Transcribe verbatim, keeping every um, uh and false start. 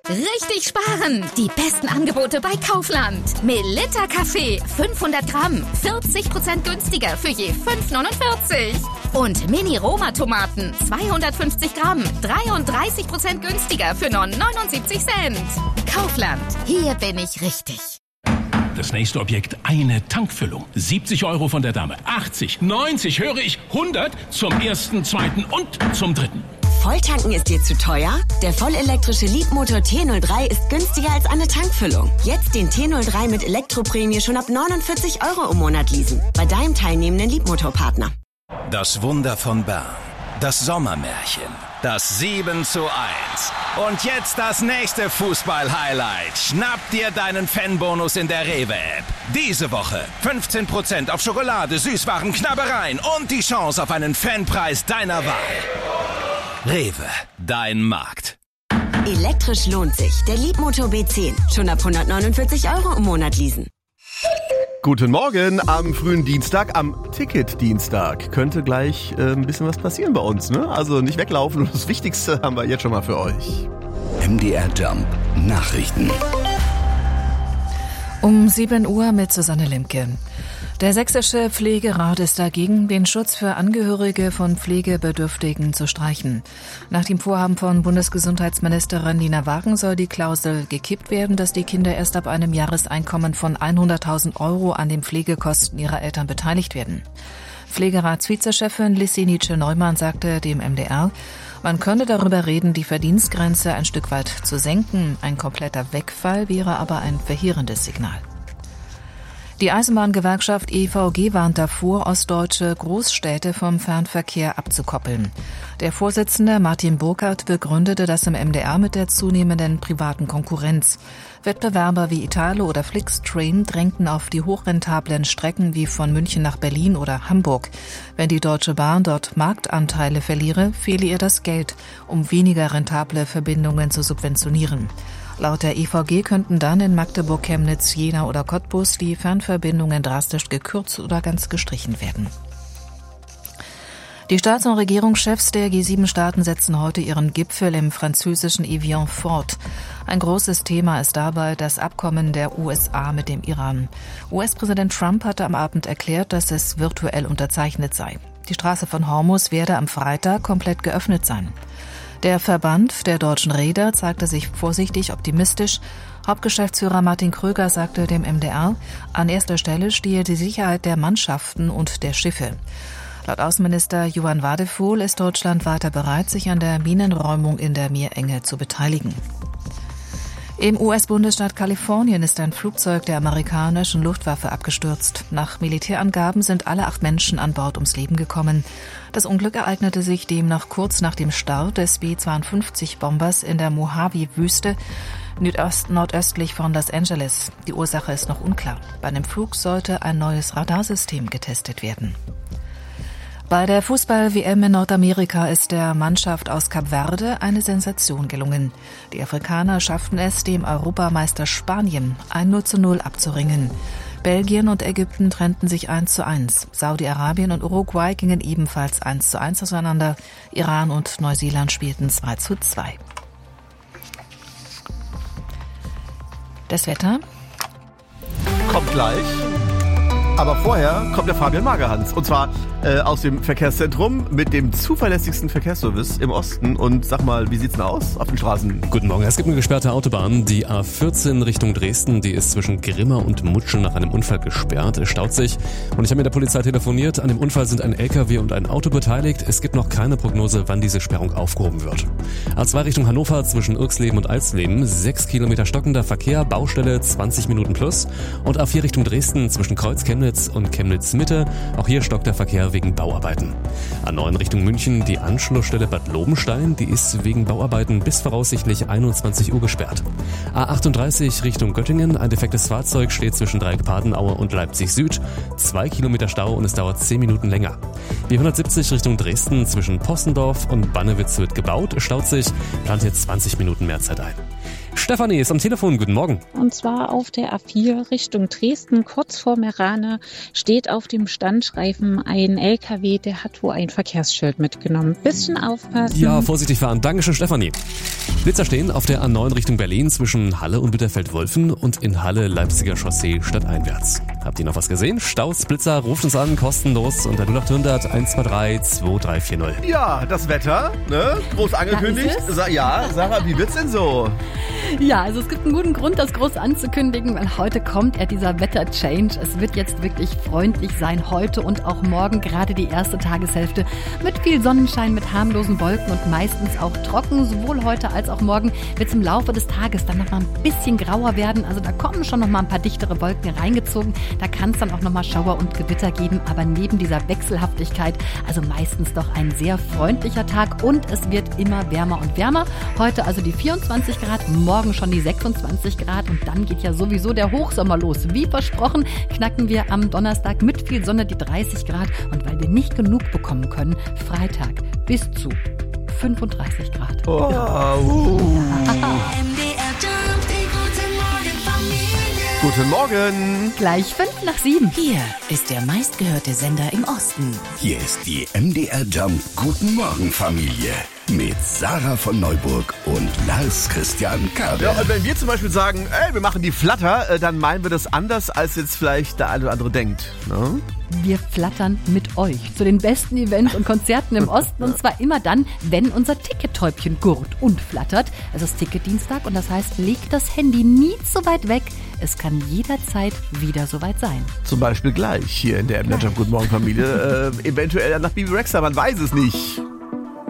Richtig sparen! Die besten Angebote bei Kaufland. Melitta Kaffee, fünfhundert Gramm, vierzig Prozent günstiger für je fünf neunundvierzig. Und Mini-Roma-Tomaten, zweihundertfünfzig Gramm, dreiunddreißig Prozent günstiger für nur neunundsiebzig Cent. Kaufland, hier bin ich richtig. Das nächste Objekt, eine Tankfüllung. siebzig Euro von der Dame, achtzig, neunzig, höre ich, hundert zum ersten, zweiten und zum dritten. Volltanken ist dir zu teuer? Der vollelektrische Leapmotor T null drei ist günstiger als eine Tankfüllung. Jetzt den T null drei mit Elektroprämie schon ab neunundvierzig Euro im Monat leasen. Bei deinem teilnehmenden Leapmotor-Partner. Das Wunder von Bern. Das Sommermärchen. Das sieben zu eins. Und jetzt das nächste Fußball-Highlight. Schnapp dir deinen Fanbonus in der Rewe-App. Diese Woche fünfzehn Prozent auf Schokolade, Süßwaren, Knabbereien und die Chance auf einen Fanpreis deiner Wahl. Rewe, dein Markt. Elektrisch lohnt sich. Der Leapmotor B zehn. Schon ab hundertneunundvierzig Euro im Monat leasen. Guten Morgen am frühen Dienstag, am Ticket-Dienstag. Könnte gleich äh, ein bisschen was passieren bei uns, ne? Also nicht weglaufen. Und das Wichtigste haben wir jetzt schon mal für euch. M D R Jump Nachrichten. Um sieben Uhr mit Susanne Limke. Der sächsische Pflegerat ist dagegen, den Schutz für Angehörige von Pflegebedürftigen zu streichen. Nach dem Vorhaben von Bundesgesundheitsministerin Nina Wagen soll die Klausel gekippt werden, dass die Kinder erst ab einem Jahreseinkommen von hunderttausend Euro an den Pflegekosten ihrer Eltern beteiligt werden. Pflegeratsvizechefin Lissi Nietzsche-Neumann sagte dem M D R, man könne darüber reden, die Verdienstgrenze ein Stück weit zu senken. Ein kompletter Wegfall wäre aber ein verheerendes Signal. Die Eisenbahngewerkschaft E V G warnt davor, ostdeutsche Großstädte vom Fernverkehr abzukoppeln. Der Vorsitzende Martin Burkhardt begründete das im M D R mit der zunehmenden privaten Konkurrenz. Wettbewerber wie Italo oder Flixtrain drängten auf die hochrentablen Strecken wie von München nach Berlin oder Hamburg. Wenn die Deutsche Bahn dort Marktanteile verliere, fehle ihr das Geld, um weniger rentable Verbindungen zu subventionieren. Laut der E V G könnten dann in Magdeburg, Chemnitz, Jena oder Cottbus die Fernverbindungen drastisch gekürzt oder ganz gestrichen werden. Die Staats- und Regierungschefs der G sieben Staaten setzen heute ihren Gipfel im französischen Evian fort. Ein großes Thema ist dabei das Abkommen der U S A mit dem Iran. U S-Präsident Trump hatte am Abend erklärt, dass es virtuell unterzeichnet sei. Die Straße von Hormuz werde am Freitag komplett geöffnet sein. Der Verband der deutschen Reeder zeigte sich vorsichtig optimistisch. Hauptgeschäftsführer Martin Kröger sagte dem M D R, an erster Stelle stehe die Sicherheit der Mannschaften und der Schiffe. Laut Außenminister Johann Wadephul ist Deutschland weiter bereit, sich an der Minenräumung in der Meerenge zu beteiligen. Im U S-Bundesstaat Kalifornien ist ein Flugzeug der amerikanischen Luftwaffe abgestürzt. Nach Militärangaben sind alle acht Menschen an Bord ums Leben gekommen. Das Unglück ereignete sich demnach kurz nach dem Start des B zweiundfünfzig-Bombers in der Mojave-Wüste, nordöst- nordöstlich von Los Angeles. Die Ursache ist noch unklar. Bei einem Flug sollte ein neues Radarsystem getestet werden. Bei der Fußball-W M in Nordamerika ist der Mannschaft aus Kap Verde eine Sensation gelungen. Die Afrikaner schafften es, dem Europameister Spanien ein null zu null abzuringen. Belgien und Ägypten trennten sich eins zu eins. Saudi-Arabien und Uruguay gingen ebenfalls eins zu eins auseinander. Iran und Neuseeland spielten zwei zu zwei. Das Wetter Kommt gleich. Aber vorher kommt der Fabian Magerhans. Und zwar äh, aus dem Verkehrszentrum mit dem zuverlässigsten Verkehrsservice im Osten. Und sag mal, wie sieht's denn aus auf den Straßen? Guten Morgen. Es gibt eine gesperrte Autobahn. Die A vierzehn Richtung Dresden, die ist zwischen Grimma und Mutschen nach einem Unfall gesperrt. Es staut sich. Und ich habe mit der Polizei telefoniert. An dem Unfall sind ein L K W und ein Auto beteiligt. Es gibt noch keine Prognose, wann diese Sperrung aufgehoben wird. A zwei Richtung Hannover zwischen Irksleben und Alsleben. Sechs Kilometer stockender Verkehr, Baustelle zwanzig Minuten plus. Und A vier Richtung Dresden zwischen Kreuz-Chemnitz und Chemnitz-Mitte. Auch hier stockt der Verkehr wegen Bauarbeiten. A neun Richtung München die Anschlussstelle Bad Lobenstein. Die ist wegen Bauarbeiten bis voraussichtlich einundzwanzig Uhr gesperrt. A achtunddreißig Richtung Göttingen. Ein defektes Fahrzeug steht zwischen Dreieck-Padenaue und Leipzig Süd. Zwei Kilometer Stau und es dauert zehn Minuten länger. B hundertsiebzig Richtung Dresden zwischen Possendorf und Bannewitz wird gebaut. Staut sich, plant jetzt zwanzig Minuten mehr Zeit ein. Stefanie ist am Telefon. Guten Morgen. Und zwar auf der A vier Richtung Dresden, kurz vor Merane, steht auf dem Standstreifen ein L K W, der hat wohl ein Verkehrsschild mitgenommen. Bisschen aufpassen. Ja, vorsichtig fahren. Dankeschön, Stefanie. Blitzer stehen auf der A neun Richtung Berlin zwischen Halle und Bitterfeld-Wolfen und in Halle Leipziger Chaussee stadteinwärts. Habt ihr noch was gesehen? Staus, Blitzer, ruft uns an, kostenlos unter null acht hundert eins zwei drei zwei drei vier null. Ja, das Wetter, ne? Groß angekündigt. Sa- ja, Sarah, wie wird's denn so? Ja, also es gibt einen guten Grund, das groß anzukündigen, weil heute kommt ja dieser Wetter-Change. Es wird jetzt wirklich freundlich sein, heute und auch morgen, gerade die erste Tageshälfte mit viel Sonnenschein, mit harmlosen Wolken und meistens auch trocken. Sowohl heute als auch morgen wird es im Laufe des Tages dann noch mal ein bisschen grauer werden. Also da kommen schon noch mal ein paar dichtere Wolken reingezogen. Da kann es dann auch noch mal Schauer und Gewitter geben. Aber neben dieser Wechselhaftigkeit, also meistens doch ein sehr freundlicher Tag und es wird immer wärmer und wärmer. Heute also die vierundzwanzig Grad, morgen schon die sechsundzwanzig Grad und dann geht ja sowieso der Hochsommer los. Wie versprochen knacken wir am Donnerstag mit viel Sonne die dreißig Grad und weil wir nicht genug bekommen können, Freitag bis zu fünfunddreißig Grad. Oh, uh. Guten Morgen. Gleich fünf nach sieben. Hier ist der meistgehörte Sender im Osten. Hier ist die M D R Jump Guten Morgen Familie mit Sarah von Neuburg und Lars Christian Kabe. Ja, und wenn wir zum Beispiel sagen, ey, wir machen die Flatter, dann meinen wir das anders, als jetzt vielleicht der eine oder andere denkt. Ne? Wir flattern mit euch zu den besten Events und Konzerten im Osten und zwar immer dann, wenn unser Tickettäubchen gurrt und flattert. Es ist Ticketdienstag und das heißt, legt das Handy nie zu weit weg. Es kann jederzeit wieder soweit sein. Zum Beispiel gleich hier in der M D R Jump Guten Morgen Familie. äh, eventuell nach Bibi Rexha, man weiß es nicht.